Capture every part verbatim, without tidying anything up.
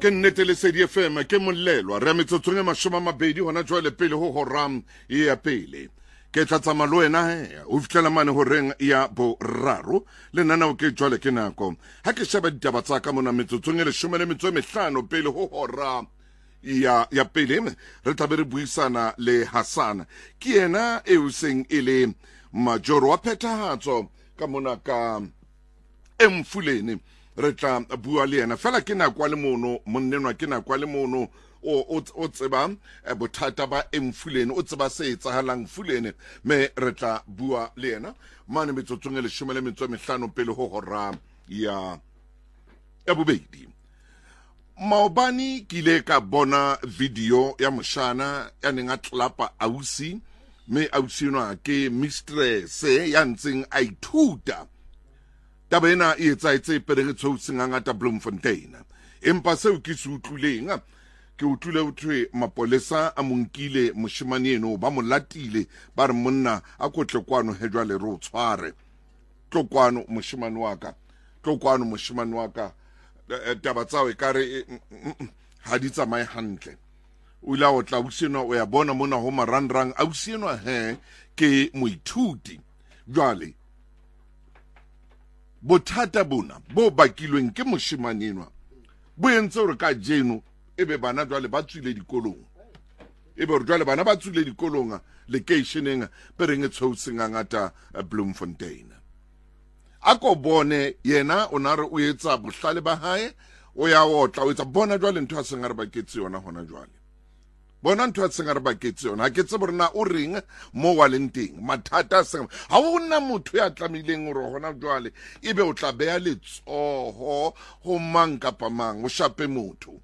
ke nnete le Lesedi F M ke mollelwa re metsotsong e mashome a mabedi hona jwale pele ho horam e ya pele ke tla tsamaya le wena he o fitlela mane ho reng ya boraro le nana o ke jwale ke nako ha ke sheba ditaba tsa ka mona metsotsong e leshome le metso e mehlano pele ho hora ya ya pele re tlabe re buisana le Hassan ke yena e o seng ele majoro wa phethahatso ka mona ka Emfuleni re tla bua le yena fela ke nako le mono monnenwa ke nako le mono o o tseba bothata ba Emfuleni o tseba se etsahalang Fuleni me re tla bua le yena mane metsotsong e leshome le metso e mehlano pele ho hora ya ya bobedi. Maobani kile ka bona video ya moshana ya nenga tlapa ausi me ausi no ke mistress ya ntseng a ithuta taba ena e etsaetse pereng tshoutseng ngata Bloemfontein empa seo ke se utluleng ke utlule uthwe mapolesa a monkile moshimane eno ba molatile ba re monna a kotle kwano hejwa le ro tshware tlokwano moshimane wa ka tlokwano moshimane wa ka taba tsawe kare ha di tsamaye hantle o ila o tla useno o ya bona mona ho marangrang a useno he ke moithuti jwale bothata bona bo bakilweng ke moshimanenwa bo entse hore ka jeno ebe bana jwale ba tswile dikolong ebe re jwale bana ba tswile dikolong locationeng pereng tshoutseng ngata Bloemfontein ako bone yena o na re o etsa bohlale ba hae o ya otla o etsa bona jwale ntho a senga re baketse yona hona jwale bona ntho a senga re baketse yona ke tse borena o reng mo wa lenteng mathata senga ha ona motho ya tlamileng hore hona jwale ebe o tla beya letsoho ho mang kapa mang o shape motho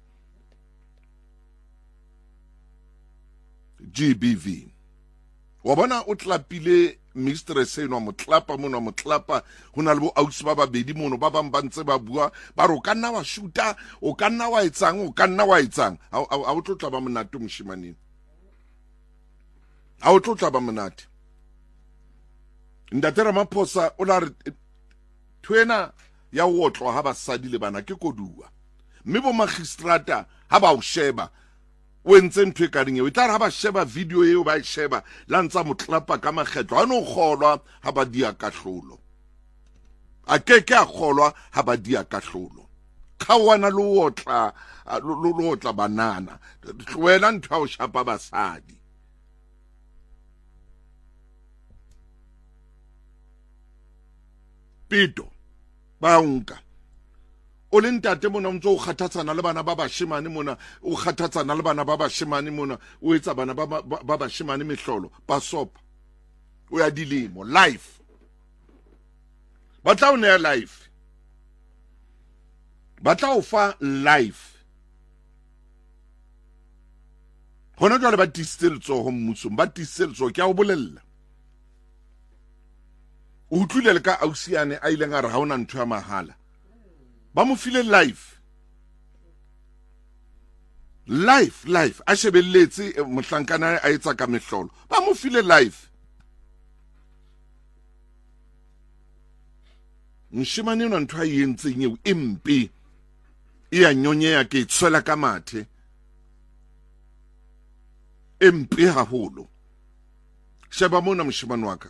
G B V wa bona o tlapile mistress eno mo tlapa mona mo tlapa hona le bo ausi ba babedi mono ba bang ba ntse ba bua ba ro ka nna wa shoota o ka nna wa etsang o ka nna wa etsang ha o tlotla ba monate moshimaneng ha o tlotla ba monate ndatera maphosa o la re twena ya wotlwa ha ba sadile bana ke kodua mme bo magistrata ha ba o sheba o entse ntwe ka ringe o tla re ha ba sheba video eo ba e sheba la ntsa motlapa ka makgetlo a no kgolwa ha ba dia kahlolo a keke a kgolwa ha ba dia kahlolo ka wana lo otla lo lo otla banana wena ntwa o shapa basadi pito ba unka o le ntate mona o ntse o kgathatsana le bana ba bashimane mona o kgathatsana le bana ba bashimane mona o etsa bana ba ba bashimane mehlolo ba sopa o ya dilemo life batla o ne life batla o fa life hona jwale ba tisitseltso ho mmuso ba tisitseltso ke a o bolella o utlwile le ka ausiane a ile ngare ha ona ntho ya mahala ba mo file life life life a shebelletse mohlankana a etsa ka mehlolo ba mo file life nshimane no ntwa yentseng eo empe e ya nyonyeya ke tswela ka mathe empe haholo sheba mona moshimane wa ka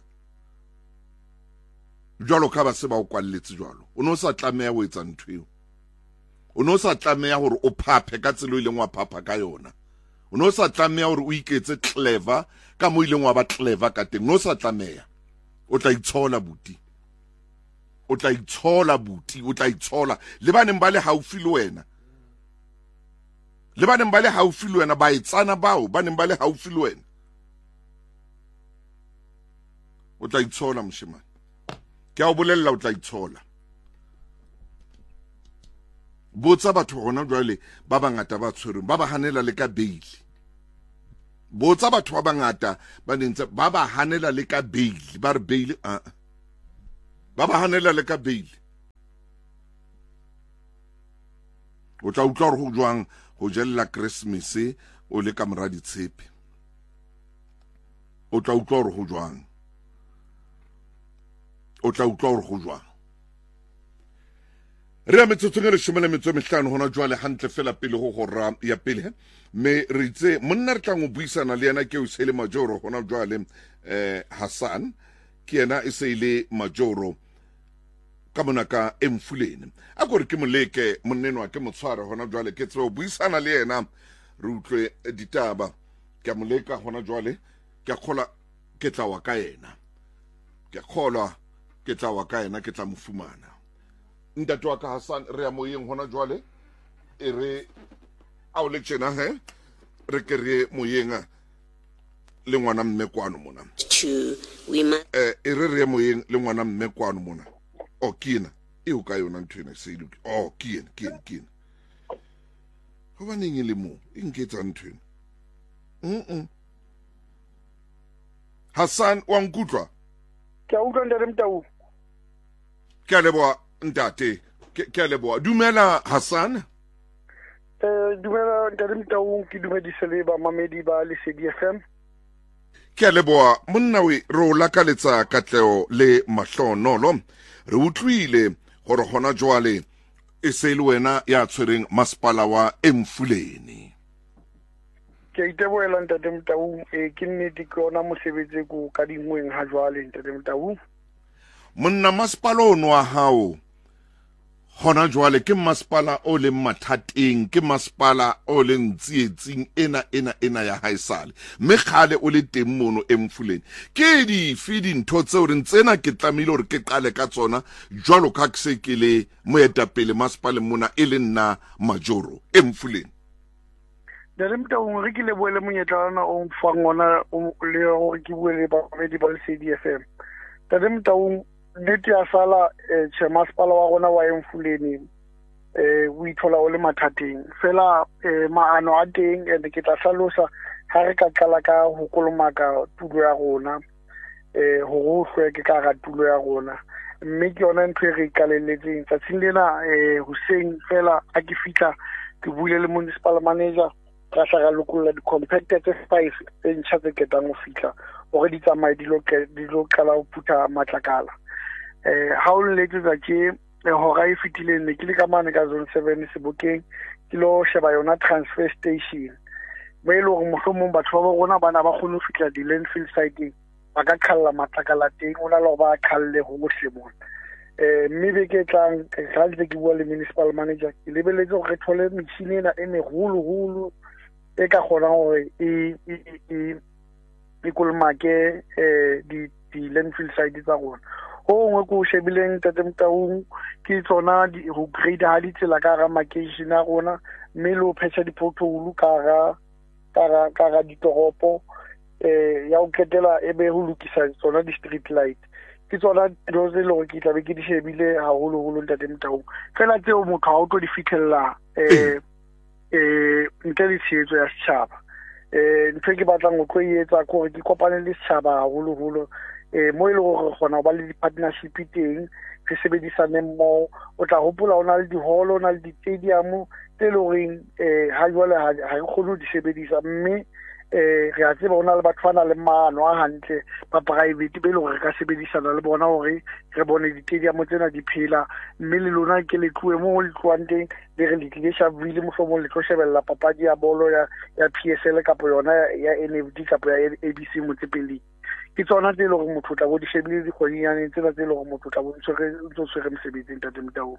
jwalo ka ba se ba o kwalletse jwalo o no sa tlameya o etsa ntweo o no sa tlameya hore o phaphe ka tselo ile ngwa phapha ka yona o no sa tlameya hore o iketse clever ka mo ile ngwa ba clever ka teng no sa tlameya o tla itshola buti o tla itshola buti o tla itshola le baneng ba le haufi le wena le baneng ba le haufi le wena ba etsana bao baneng ba le haufi le wena o tla itshola moshimane ke a o bolella o tla itshola botsa batho gona jwale ba bangata ba tshwereng ba ba hanela le ka bail botsa batho ba bangata ba nentse ba ba hanela le ka bail ba re bail a ba ba hanela le ka bail o tla utlwa go jwang go jella Christmas o le ka mora ditshepe o tla utlwa go jwang o tla utlwa gore go jwang re a metsotsong e leshome le metso e mehlano hona jwale hantle fela pele ho hora ya pele me re itse monna re tla go buisana le yena ke o se le majoro hona jwale eh Hassan ke yena e se ile majoro ka monaka Emfuleni a gore ke moleke monneno ke motshware hona jwale ke tso buisana le yena re utlwe ditaba ke moleka hona jwale ke khola ke tla wa ka yena ke khola ke tla wa ka yena ke tla mofumana ntate wa ka Hassan re a moyeng hona jwale e re a o le tjena he re ke re moyeng le ngwana mme kwano mona eh e re re moyeng le ngwana mme kwano mona o kina e o ka yona nthwena se ile o kina kina kina ho ba neng le mo e nketsa nthwena mm Hassan wa nkutlwa ke a utlwa ntate Mtau ke a leboa ntate ke a leboa dumela Hassan eh dumela ntate Mtau ke dumedise le ba mamedi ba le C D F M ke a leboa monna we re o lakaletsa katleo le mahlonolo re utlwile gore gona jwale e se le wena ya tshwereng masepala wa Emfuleni ke iteboela ntate Mtau e ke nnete ke ona mosebetsi ko ka dingweng ha jwale ntate Mtau monna masepala ono wa hao hona jwale ke masepala o le mathateng ke masepala o le ntsietsing ena ena ena ya haisale me khale o le teng mono Emfuleni ke di fidi ntho tseo re ntsena ke tlamile hore ke qale ka tsona jwalo ka ke se ke le moetapele masepala mona e le nna majoro Emfuleni ntate Mtau re ke le boele monyetlana o mfang ona le hore ke buele ba mamedi ba le C D F M ntate Mtau nete ya sala che masepala wa rona wa Emfuleni eh o ithola o le mathateng fela maano a teng and ke tla hlalosa ha re ka qala ka ho kolomaka tulo ya rona eh ho go hlweke ka ga tulo ya rona mme ke yona ntwe re ikaleletseng tsa tsindena eh Hussein fela a ke fitla ke bule le municipal manager ka tla ga lokolla di compacted five e ntšha tse ke tang go fitla o re di tsamaye di lo di lo kala o putha matlakala eh ha o le tsa ke ho ga e fitile ne ke le ka mane ka zone seven Sebokeng ke lo sheba yona transfer station ba ile go mohlomong batho ba bona bana ba khone ho fitla di landfill site ba ka khalla matlakala teng ona lo ba khalle ho mohlomong eh mme be ke tlang ga ntse ke bua le municipal manager ke lebeletse go re thole metšhini ena e megolo holo e ka gona gore e e e kolmake eh di di landfill site tsa rona ho ngwe go shebileng tate Mtau ke tsona di ho grade ha di tsela ka ga makeishene a rona mme le o phetsa di pothole ka ga ka ga ka ga ditoropo eh ya o ketela e be ho lokisa tsona di street light ke tsona dilo tse le go ke tla be ke di shebile ha holo holo tate Mtau fela tseo motho ha o tlo di fitlhella eh eh ntle le tshegetso ya setšhaba eh ntse ke batlang go tloetsa gore ke kopane le setšhaba ha holo holo eh mo ile go gona ba le di partnership teng re sebedisane mo o tla hopola ona le di hall ona le di stadium tse le reng eh ha jwale ha e kgone di sebedisa mme eh re a tseba ona le batho bana le maano a hantle ba private be le gore ka sebedisana le bona hore re bone di stadium tsena di phela mme le lona ke le tloe mo le tloang teng le re le tlile shabile mohlomong le tlo shebella papadi ya bolo ya ya P S L kapo yona ya N F D kapo ya A B C motsepeleng ke tsona tse le gore motho tla go di shebile di kgonyane tsena tse le gore motho tla go ntse se re mosebetsing tate Mtau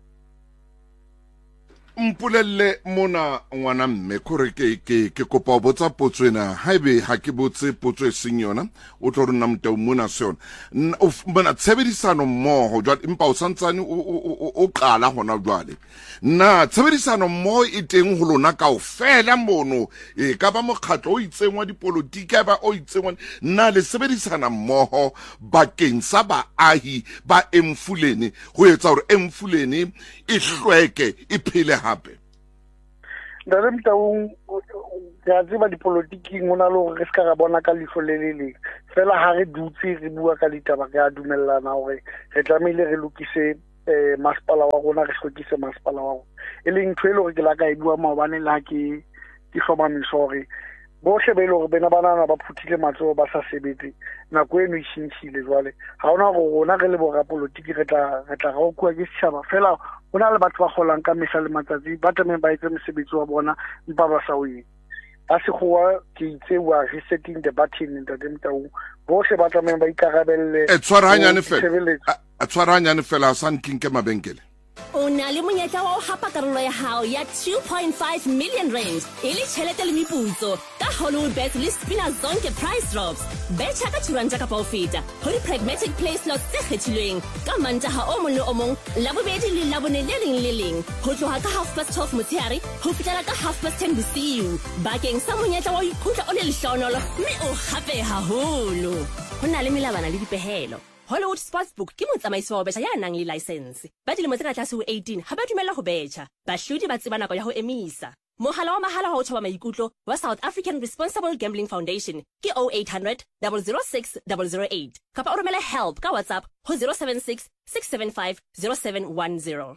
mpulelle mona ngwana mme kore ke ke ke kopa botsa potswena haibe ha ke botse potso e seng yona o tlo rena Mtau mona sona o bona tshebedisano mmoho jwa empa o santsane o qala hona jwale na tshebedisano mmoho e teng ho lona kaofela mono e ka ba mokgatlo o itsengwa dipolotiki ba o itsengwa na le sebedisana mmoho bakeng sa baahi ba Emfuleni ho etsa hore Emfuleni e hlweke e phele hape ntate Mtau ya tseba dipolotiki ngona le gore re ska ga bona ka lefo le le le fela ha re dutse re bua ka ditaba re a dumellana hore re tlamehile re lokise eh masepala wa rona re hlokise masepala wa rona e leng ntho e le gore ke la ka e bua maobane la ke ke hlomamiso hore bohle be ile gore bena banana ba phuthile matsoho ba sa sebetse nako eno e shintshile jwale ha ona go rona re le bo rapolotiki re tla re tla ga o kua ke setšhaba fela ho na le batho ba kgolang ka mehla le matsatsi ba tlamehang ba etse mosebetsi wa bona mpa ba sa o etse a se goa ke itse wa resetting the button in the Mtaung bohle ba tlamehang ba ikarabelle e tshwara hanyane fela a tshwara hanyane fela a san king ke mabenkele o na le monyetla wa ho hapa karolo ya hao ya two point five million rand e le tjhelete le meputso ka Hollywood Bet le Spina Zonke price drops betcha ka two rand ka pa ho feta ho di pragmatic play slots tse kgethilweng ka Mantaha o mong le o mong la bobedi le la bone le leng le leng ho tloha ka half past twelve motshehare ho fihlela ka half past ten bosiu bakeng sa monyetla wa ho ikutla o le lehlohonolo mme o hape haholo ho na le melabana le dipehelo Hollywood Sportsbook ke motsamaisi wa betjha ya nang le license ba dilemo tse ka tlase ho eighteen ha ba dumella ho betjha bahlodi ba tseba nako ya ho emisa mohala wa mahala wa ho thoba maikutlo wa South African Responsible Gambling Foundation ke oh eight hundred, zero zero six, zero zero eight kapa o romela help ka WhatsApp ho zero seven six, six seven five, zero seven one zero.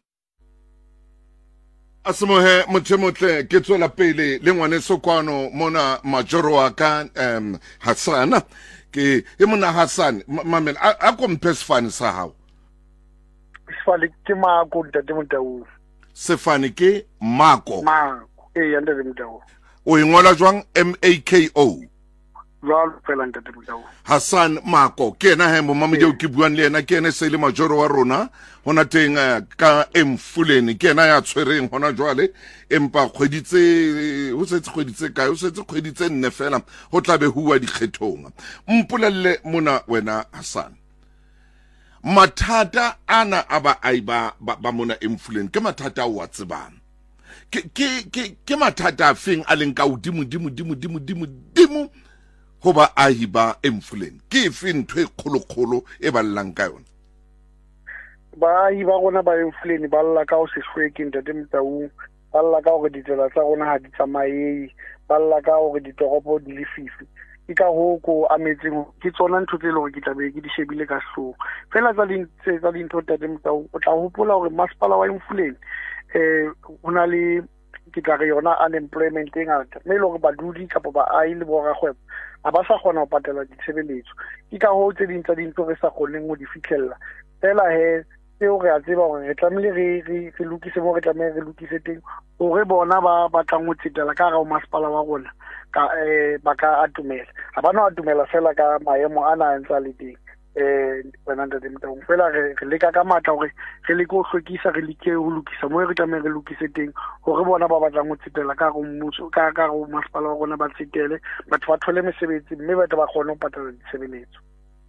Asemohe mothemotle ke tswela pele le ngwane sokwano mona majoro wa ka um Hassan ke e mona Hassan mamela a kompe sefane sa hao sefane ke mako ntate Mtaung sefane ke mako mako e ya ntate Mtaung o ingola jwang M A K O jwalo fela ntate Mtaung Hassan Mako ke ena he mo mamedi o ke buang le ena ke ene se le majoro wa rona hona teng ka Emfuleni ke ena ya tshwereng hona jwale empa kgweditse ho setse kgweditse kae ho setse kgweditse nne fela ho tlabe huwa dikgethong mpolelle mona wena Hassan mathata ana aba aiba ba mona Emfuleni ke mathata a wa tsebang ke ke ke ke mathata afeng a leng ka udimo dimo dimo dimo dimo dimo hoba ahiba Emfuleni ke efe ntho e kgolokgolo e ba llang ka yona ba iba gona ba Emfuleni ba lla ka o se hlweke ntate Mtaung ba lla ka gore ditsela tsa gona ha di tsamaye ba lla ka gore ditoropo di le fifi ke ka ho ko ametseng ke tsona ntho tse le gore ke tlabe ke di shebile ka hlogo fela tsa dintse tsa dintho ntate Mtaung o tla hopola gore masepala wa Emfuleni eh hona le ke tla re yona unemployment e ngata mme le gore badudi kapa baahi le borakgwebo a ba sa kgona ho patela ditshebeletso ke ka ho tse ding tsa dintho re sa kgoneng ho di fitlhella fela he seo re a tseba gore re tlamehile re re lokise mo re tlamehile re lokise teng hore bona ba batlang ho tsetela ka ga masepala wa rona ka eh ba ka atumela ha ba no atumela fela ka maemo ana a ntsa le teng eh wena ntate Mtaung fela re re leka ka matla hore re le go hlokisa re like ho lokisa mo re tlamehile re lokise teng hore bona ba batlang ho tsetela ka go mmuso ka ka go masepala wa rona ba tsetele batho ba thole mesebetsi mme ba tla ba kgona ho patala ditshebeletso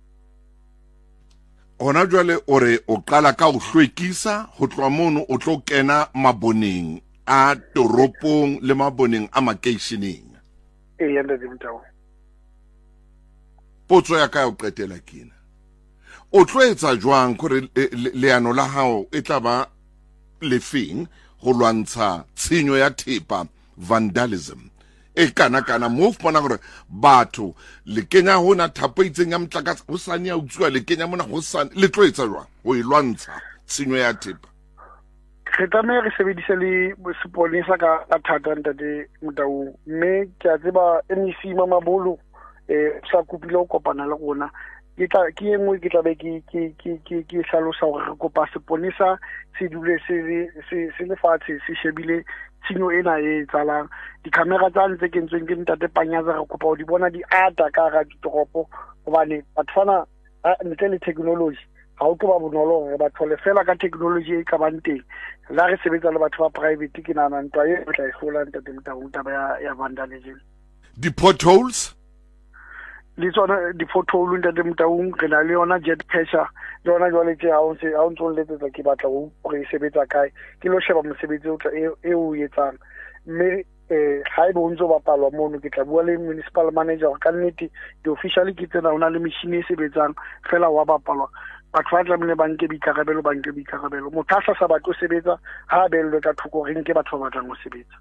ona jwale ore o qala ka ho hlwekisa ho tloa mono o tlo kena maboneng a toropong le maboneng a makeisheneng e ya ntate Mtaung potso ya ka ya o qetela kena o tlo etsa jwang gore leano la hao e tla ba lefeng go lwantsha tshenyo ya thepa vandalism e kana kana mo fona gore batho le Kenya hona thapo itseng ya mtlakatsa ho sane ya utswa le Kenya mona go sane le tlo etsa jwang ho ilwantsha tshenyo ya thepa re tsamaya re sebedise le seponesa ka thata ntate Mtaung mme ke a tseba M E C Mamabolo eh sa kupile o kopana le rona ke tla ke engwe ke tla be ke ke ke ke ke hlalosa hore re kopa seponesa se dule se se se le fatshe se shebile tshenyo ena e tsalang dikamera tsa ntse ke ntsweng ke ntate Panyaza re kopa ho di bona di ata ka ga ditoropo hobane batho fana ntle le technology ha o tlo ba bonolo re ba thole fela ka technology e ka bang teng la re sebetsa le batho ba private ke nana ntwa e o tla e hlola ntate Mtaung taba ya ya vandalism di potholes le tsona di potholes ntate Mtaung re na le yona jet pressure le yona jwale tse ha o se ha o ntso letsetsa ke batla ho re sebetsa kae ke lo sheba mosebetsi o tla e o etsang mme eh ha e bo ntso ba palwa mono ke tla bua le municipal manager ka nnete di officially ke tsena ona le machine e sebetsang fela wa ba palwa batho ba tlamehile ba nke boikarabelo ba nke boikarabelo motho a sa batho sebetsa ha belwe ka thoko re nke batho ba batlang ho sebetsa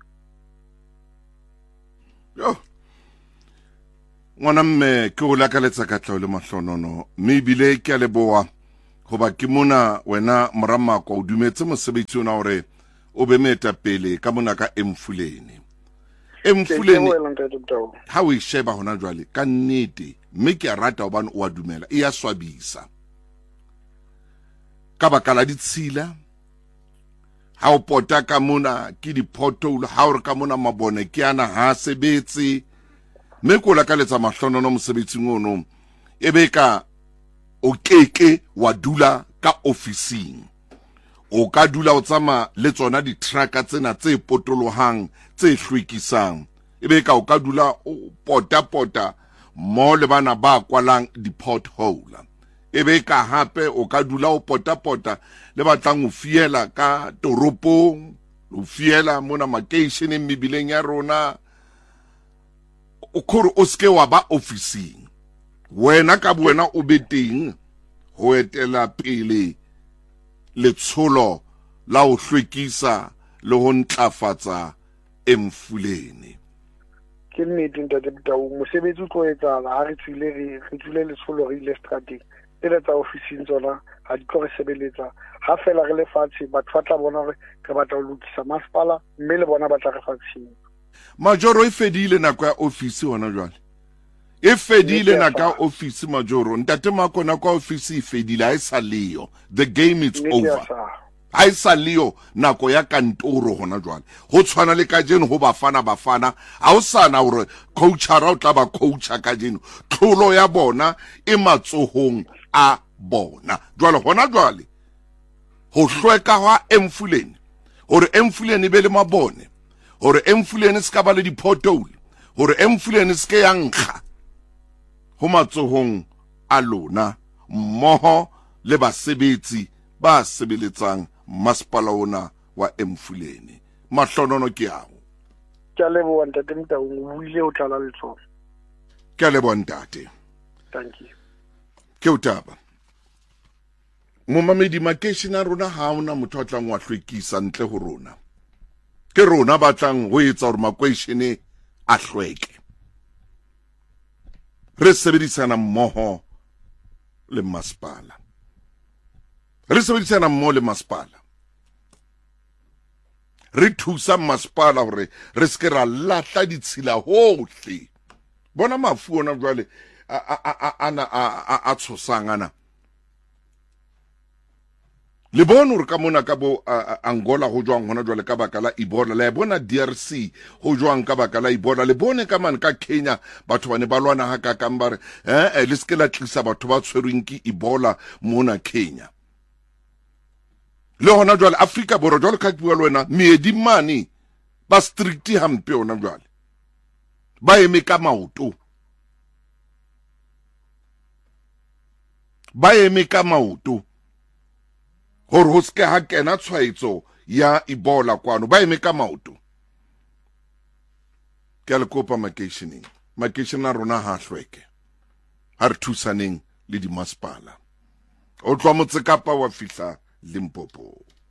yo ngwana mme ke o lakaletsa ka tlao le mahlonono mme bile ke a leboa goba ke mona wena Moramako o dumetse mosebetsi ona hore o be meta pele ka mona ka Emfuleni Emfuleni ha o isheba hona jwale ka nnete mme ke a rata hobane o a dumela e ya swabisa ka baka la ditshila ha o pota ka mona ke di-pothole ha o re ka mona mabone ke ana ha sebetse mme ko la ka letsa mahlonono mosebetsing ono e be ka o keke wa dula ka ofising o ka dula o tsama le tsona di-trucka tsena tse potolohang tse hlwekisang e be ka o ka dula o pota-pota mo le bana ba kwalang di-pothole e be ka hape o ka dula o pota-pota le batlang o fiela ka toropong o fiela mona makeisheneng mebileng ya rona o khore o ske wa ba ofising wena ka buena o beteng ho etela pele letsholo la o hlwekisa le ho ntlafatsa Emfuleni. Ke nnete ntate Mtaung mosebetsi o tlo etsahala ha re tswile re re tswile letsholo re ile strateng le tsa ofising tsona ha di tlo re sebeletsa ha fela re le fatshe batho ba tla bona re re batla ho lokisa masepala mme le bona ba tla re fatshe Majoro e fedile nako ya ofisi hona jwale e fedile nako ya ofisi Majoro ntate mako nako ya ofisi e fedile ha e sa leo the game is over ha e sa leo nako ya kantoro hona jwale ho tshwana le ka jeno ho bafana bafana ha o sana hore coachara o tla ba coacha ka jeno tlholo ya bona e matsohong a bona jwale hona jwale ho hlweka ha Emfuleni hore Emfuleni be le mabone hore Emfuleni ska ba le di-pothole hore Emfuleni ske ya nkga ho matsohong a lona mmoho le basebetsi ba sebeletsang masepala ona wa Emfuleni mahlonono ke ao ke a leboha ntate Mtaung o ile o tlala letsoho ke a leboha ntate thank you ke utaba mo mamedi makeshina rona ha ona motho a tlang wa hlwekisa ntle ho rona ke rona ba tlang ho etsa hore makweshene a hlweke re sebedisana mmoho le masepala re sebedisana mmoho le masepala re thusa masepala hore re ske ra lahla ditshila hohle bona mafu ona jwale ana a tshosang ana le bona hore ka mona ka bo Angola ho jwang hona jwale ka baka la Ebola le bona D R C ho jwang ka baka la Ebola le bone ka man ka Kenya batho bane ba lwana ha ka kambare eh le ske la tlisa batho ba tshwerweng ke Ebola mona Kenya le hona jwale Afrika Borwa jwale ka bua le wena meedi mane ba strict hampe hona jwale ba eme ka maoto ba eme ka maoto hore ho ske ha kena tshwaetso ya Ebola kwano ba eme ka maoto ke a le kopa makeisheneng makeishena rona ha hlweke ha re thusaneng le di masepala o tloa Motsekapa wa fihla Limpopo.